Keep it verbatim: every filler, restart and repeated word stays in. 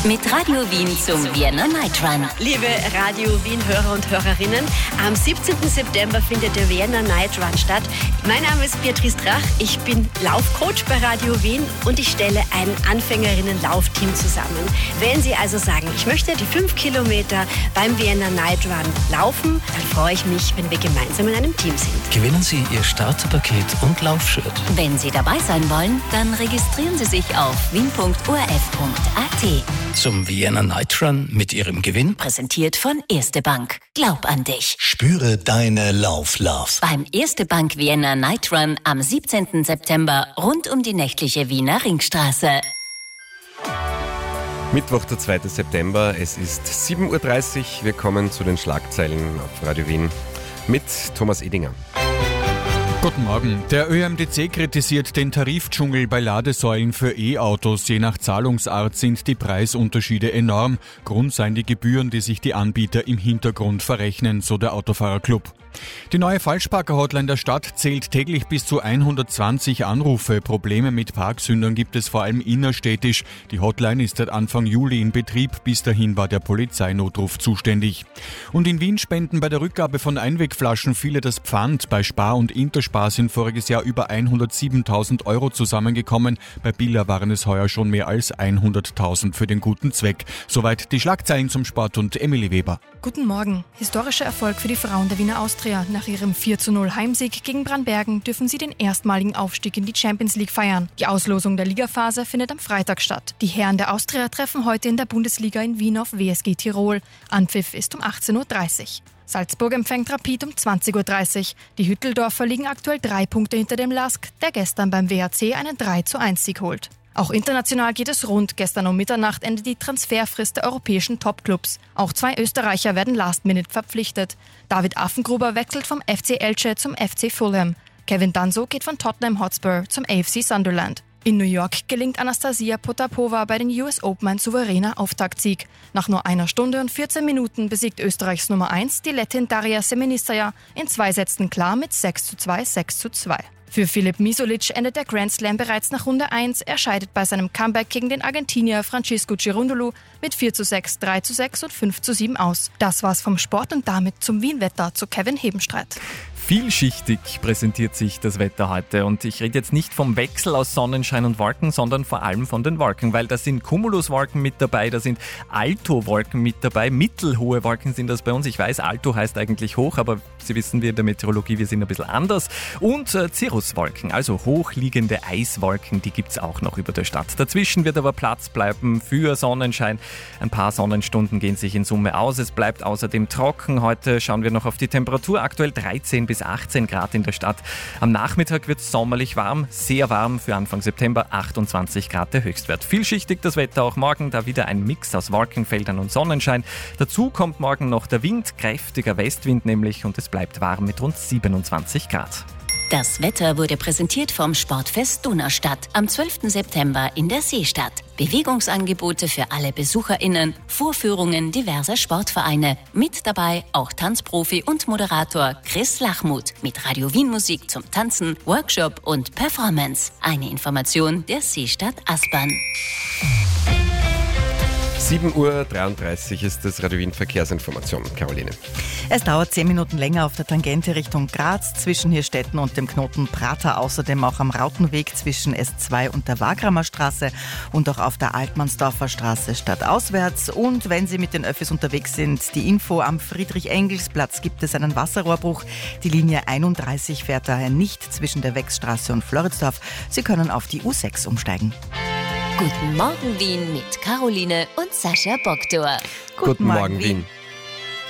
Mit Radio Wien zum Vienna Night Run. Liebe Radio Wien-Hörer und Hörerinnen, am siebzehnten September findet der Vienna Night Run statt. Mein Name ist Beatrice Drach, ich bin Laufcoach bei Radio Wien und ich stelle ein Anfängerinnen-Laufteam zusammen. Wenn Sie also sagen, ich möchte die fünf Kilometer beim Vienna Night Run laufen, dann freue ich mich, wenn wir gemeinsam in einem Team sind. Gewinnen Sie Ihr Starterpaket und Laufshirt. Wenn Sie dabei sein wollen, dann registrieren Sie sich auf wien punkt o r f punkt a t. Zum Vienna Night Run mit Ihrem Gewinn. Präsentiert von Erste Bank. Glaub an dich. Spüre deine Lauf-Love. Beim Erste Bank Vienna Night Run am siebzehnten September rund um die nächtliche Wiener Ringstraße. Mittwoch, der zweite September, es ist sieben Uhr dreißig. Wir kommen zu den Schlagzeilen auf Radio Wien mit Thomas Edinger. Guten Morgen. Der Ö M D C kritisiert den Tarifdschungel bei Ladesäulen für E-Autos. Je nach Zahlungsart sind die Preisunterschiede enorm. Grund seien die Gebühren, die sich die Anbieter im Hintergrund verrechnen, so der Autofahrerclub. Die neue Falschparker-Hotline der Stadt zählt täglich bis zu hundertzwanzig Anrufe. Probleme mit Parksündern gibt es vor allem innerstädtisch. Die Hotline ist seit Anfang Juli in Betrieb. Bis dahin war der Polizeinotruf zuständig. Und in Wien spenden bei der Rückgabe von Einwegflaschen viele das Pfand. Bei Spar und Interspar sind voriges Jahr über hundertsiebentausend Euro zusammengekommen. Bei Billa waren es heuer schon mehr als hunderttausend für den guten Zweck. Soweit die Schlagzeilen zum Sport und Emily Weber. Guten Morgen. Historischer Erfolg für die Frauen der Wiener Austria. Nach ihrem vier zu null Heimsieg gegen Brannbergen dürfen sie den erstmaligen Aufstieg in die Champions League feiern. Die Auslosung der Ligaphase findet am Freitag statt. Die Herren der Austria treffen heute in der Bundesliga in Wien auf W S G Tirol. Anpfiff ist um achtzehn Uhr dreißig. Salzburg empfängt Rapid um zwanzig Uhr dreißig. Die Hütteldorfer liegen aktuell drei Punkte hinter dem Lask, der gestern beim W H C einen drei zu eins Sieg holt. Auch international geht es rund. Gestern um Mitternacht endet die Transferfrist der europäischen Topclubs. Auch zwei Österreicher werden last minute verpflichtet. David Affengruber wechselt vom F C Elche zum F C Fulham. Kevin Danso geht von Tottenham Hotspur zum A F C Sunderland. In New York gelingt Anastasia Potapova bei den U S Open ein souveräner Auftaktsieg. Nach nur einer Stunde und vierzehn Minuten besiegt Österreichs Nummer eins, die Lettin Daria Semenisaja, in zwei Sätzen klar mit sechs zu zwei, sechs zu zwei. Für Filip Misolic endet der Grand Slam bereits nach Runde eins. Er scheidet bei seinem Comeback gegen den Argentinier Francisco Cerundolo mit vier zu sechs, drei zu sechs und fünf zu sieben aus. Das war's vom Sport und damit zum Wien-Wetter zu Kevin Hebenstreit. Vielschichtig präsentiert sich das Wetter heute und ich rede jetzt nicht vom Wechsel aus Sonnenschein und Wolken, sondern vor allem von den Wolken, weil da sind Cumuluswolken mit dabei, da sind Alto-Wolken mit dabei, mittelhohe Wolken sind das bei uns. Ich weiß, Alto heißt eigentlich hoch, aber Sie wissen, wir in der Meteorologie, wir sind ein bisschen anders. Und äh, Cirruswolken, also hochliegende Eiswolken, die gibt es auch noch über der Stadt. Dazwischen wird aber Platz bleiben für Sonnenschein. Ein paar Sonnenstunden gehen sich in Summe aus. Es bleibt außerdem trocken. Heute schauen wir noch auf die Temperatur. Aktuell dreizehn bis achtzehn Grad in der Stadt. Am Nachmittag wird es sommerlich warm, sehr warm für Anfang September, achtundzwanzig Grad der Höchstwert. Vielschichtig das Wetter auch morgen, da wieder ein Mix aus Wolkenfeldern und Sonnenschein. Dazu kommt morgen noch der Wind, kräftiger Westwind nämlich, und es bleibt warm mit rund siebenundzwanzig Grad. Das Wetter wurde präsentiert vom Sportfest Donaustadt am zwölften September in der Seestadt. Bewegungsangebote für alle BesucherInnen, Vorführungen diverser Sportvereine. Mit dabei auch Tanzprofi und Moderator Chris Lachmuth mit Radio Wien Musik zum Tanzen, Workshop und Performance. Eine Information der Seestadt Aspern. sieben Uhr dreiunddreißig ist das Radio Wien Verkehrsinformation. Caroline. Es dauert zehn Minuten länger auf der Tangente Richtung Graz zwischen Hirstetten und dem Knoten Prater. Außerdem auch am Rautenweg zwischen S zwei und der Wagramer Straße und auch auf der Altmannsdorfer Straße stadtauswärts. Und wenn Sie mit den Öffis unterwegs sind, die Info: am Friedrich-Engels-Platz gibt es einen Wasserrohrbruch. Die Linie einunddreißig fährt daher nicht zwischen der Wechsstraße und Floridsdorf. Sie können auf die U sechs umsteigen. Guten Morgen Wien mit Caroline und Sascha Boktor. Guten, Guten Morgen Wien. Wien.